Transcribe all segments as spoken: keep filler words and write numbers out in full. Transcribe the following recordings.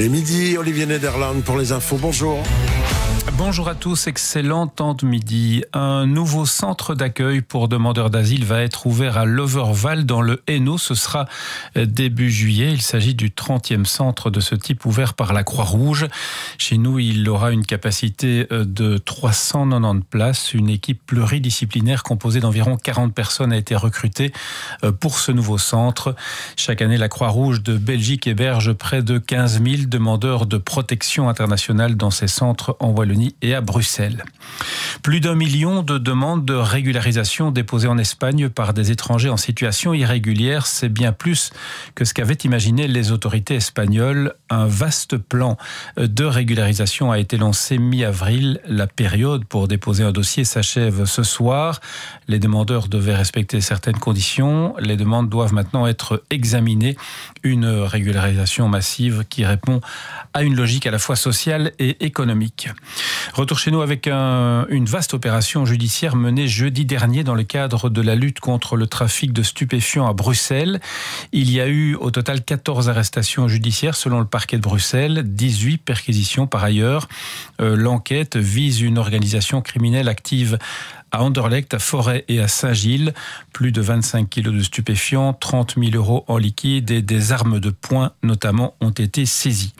Les midis, Olivier Nederland pour les infos. Bonjour. Bonjour à tous, excellent temps de midi. Un nouveau centre d'accueil pour demandeurs d'asile va être ouvert à Loverval dans le Hainaut. Ce sera début juillet. Il s'agit du trentième centre de ce type ouvert par la Croix-Rouge. Chez nous, il aura une capacité de trois cent quatre-vingt-dix places. Une équipe pluridisciplinaire composée d'environ quarante personnes a été recrutée pour ce nouveau centre. Chaque année, la Croix-Rouge de Belgique héberge près de quinze mille demandeurs de protection internationale dans ses centres en Wallonie et à Bruxelles. Plus d'un million de demandes de régularisation déposées en Espagne par des étrangers en situation irrégulière, c'est bien plus que ce qu'avaient imaginé les autorités espagnoles. Un vaste plan de régularisation a été lancé mi-avril. La période pour déposer un dossier s'achève ce soir. Les demandeurs devaient respecter certaines conditions. Les demandes doivent maintenant être examinées. Une régularisation massive qui répond à une logique à la fois sociale et économique. Retour chez nous avec un, une vaste opération judiciaire menée jeudi dernier dans le cadre de la lutte contre le trafic de stupéfiants à Bruxelles. Il y a eu au total quatorze arrestations judiciaires selon le parquet de Bruxelles, dix-huit perquisitions par ailleurs. Euh, l'enquête vise une organisation criminelle active à Anderlecht, à Forêt et à Saint-Gilles. Plus de vingt-cinq kilos de stupéfiants, trente mille euros en liquide et des armes de poing notamment ont été saisies.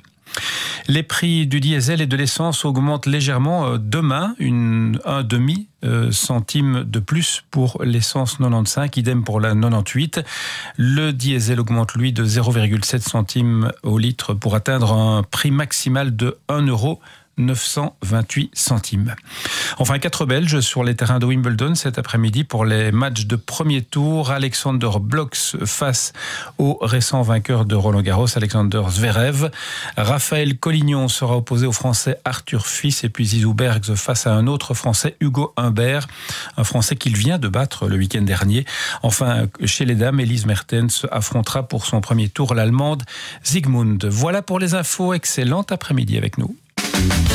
Les prix du diesel et de l'essence augmentent légèrement demain, une, un demi centime de plus pour l'essence quatre-vingt-quinze, idem pour la quatre-vingt-dix-huit. Le diesel augmente lui de zéro virgule sept centimes au litre pour atteindre un prix maximal de un euro neuf cent vingt-huit centimes. Enfin, quatre Belges sur les terrains de Wimbledon cet après-midi pour les matchs de premier tour. Alexander Blok face au récent vainqueur de Roland-Garros, Alexander Zverev. Raphaël Collignon sera opposé au Français Arthur Fils et puis Zizou Bergs face à un autre Français, Hugo Humbert, un Français qu'il vient de battre le week-end dernier. Enfin, chez les dames, Elise Mertens affrontera pour son premier tour l'Allemande Zygmunt. Voilà pour les infos. Excellent après-midi avec nous.